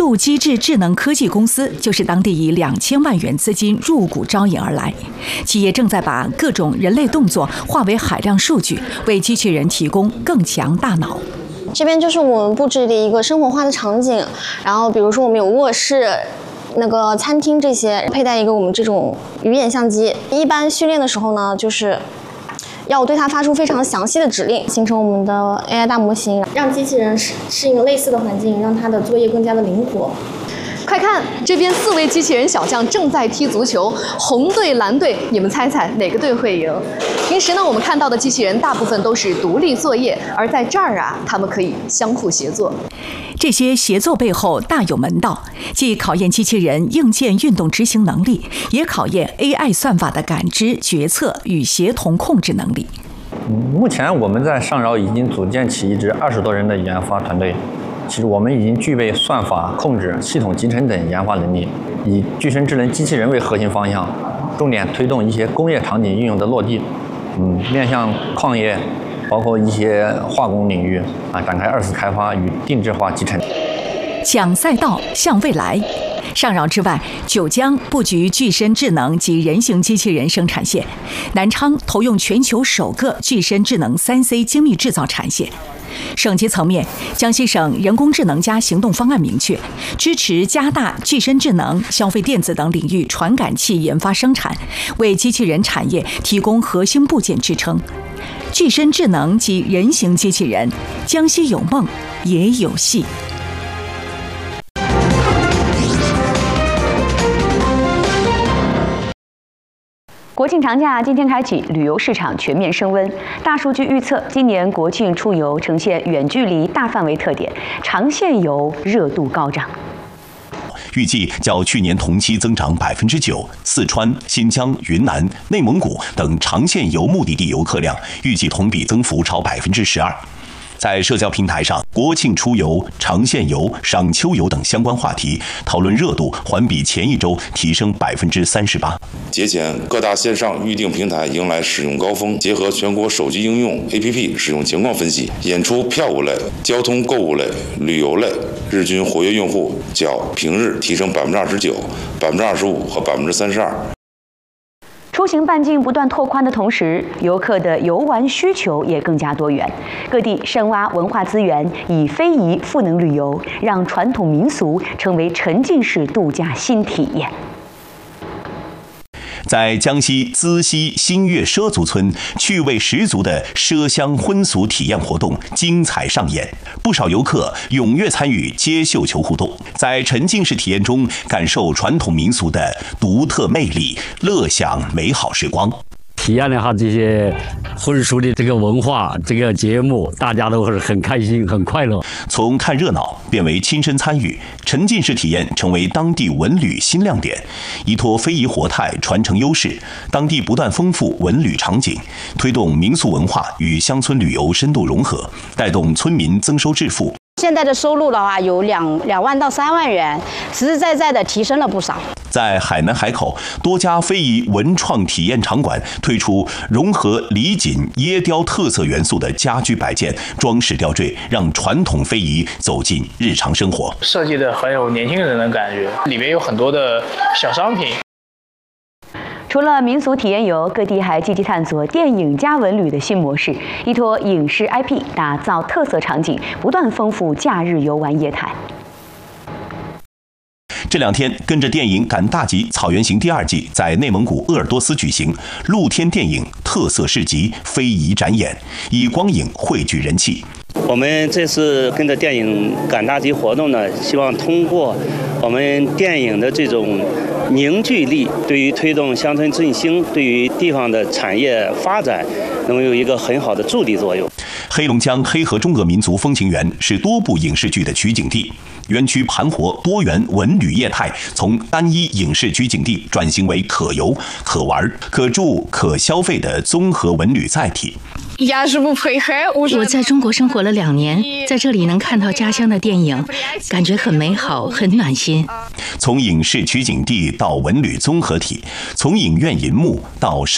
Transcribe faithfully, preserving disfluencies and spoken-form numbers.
度机智智能科技公司就是当地以两千万元资金入股招引而来。企业正在把各种人类动作化为海量数据，为机器人提供更强大脑。 这边就是我们布置的一个生活化的场景，然后比如说我们有卧室、那个餐厅这些，佩戴一个我们这种鱼眼相机。一般训练的时候呢，就是要对它发出非常详细的指令，形成我们的 A I 大模型，让机器人适适应类似的环境，让它的作业更加的灵活。 快看，这边四位机器人小将正在踢足球，红队、蓝队，你们猜猜哪个队会赢？平时呢，我们看到的机器人大部分都是独立作业，而在这儿啊，他们可以相互协作。 这些协作背后大有门道，既考验机器人硬件运动执行能力，也考验 A I 算法的感知、决策与协同控制能力。 目前我们在上饶已经组建起一支二十多人的研发团队。其实我们已经具备算法控制、系统集成等研发能力，以具身智能机器人为核心方向，重点推动一些工业场景应用的落地，嗯，面向矿业，包括一些化工领域啊，展开二次开发与定制化集成。 抢赛道，向未来。上饶之外，九江布局具身智能及人形机器人生产线，南昌投用全球首个具身智能 三 C 精密制造产线。省级层面，江西省人工智能加行动方案明确，支持加大具身智能、消费电子等领域传感器研发生产，为机器人产业提供核心部件支撑。具身智能及人形机器人，江西有梦，也有戏。 国庆长假今天开启，旅游市场全面升温。大数据预测，今年国庆出游呈现远距离、大范围特点，长线游热度高涨。 预计较去年同期增长百分之九，四川、新疆、云南、内蒙古等长线游目的地游客量预计同比增幅超百分之十二。在社交平台上，国庆出游、长线游、赏秋游等相关话题讨论热度环比前一周提升百分之三十八。 节前，各大线上预订平台迎来使用高峰，结合全国手机应用 A P P 使用情况分析，演出票务类、交通购物类、旅游类日均活跃用户较平日提升百分之二十九、百分之二十五和百分之三十二。 出行半径不断拓宽的同时，游客的游玩需求也更加多元。各地深挖文化资源，以非遗赋能旅游，让传统民俗成为沉浸式度假新体验。 在江西资溪新月畲族村，趣味十足的畲乡婚俗体验活动精彩上演，不少游客踊跃参与接绣球互动，在沉浸式体验中感受传统民俗的独特魅力，乐享美好时光。 体验了下这些婚俗的这个文化，这个节目，大家都是很开心、很快乐。 从看热闹变为亲身参与，沉浸式体验成为当地文旅新亮点。依托非遗活态传承优势，当地不断丰富文旅场景，推动民俗文化与乡村旅游深度融合，带动村民增收致富。 现在的收入的话，有两两万到三万元，实实在在的提升了不少。 在海南海口，多家非遗文创体验场馆推出融合李锦、椰雕特色元素的家居摆件、装饰吊坠，让传统非遗走进日常生活。 设计的很有年轻人的感觉，里面有很多的小商品。 除了民俗体验游，各地还积极探索电影加文旅的新模式，依托影视 I P 打造特色场景，不断丰富假日游玩业态。 这两天，跟着电影赶大集草原行第二季在内蒙古鄂尔多斯举行露天电影特色市集非遗展演，以光影汇聚人气。 我们这次跟着电影赶大集活动呢，希望通过我们电影的这种凝聚力，对于推动乡村振兴，对于地方的产业发展，能够有一个很好的助力作用。 黑龙江黑河中鄂民族风情园是多部影视剧的取景地，园区盘活多元文旅业态，从单一影视取景地转型为可游、可玩、可住、可消费的综合文旅载体。 我在中国生活了两年，在这里能看到家乡的电影，感觉很美好，很暖心。 从影视取景地到文旅综合体，从影院银幕到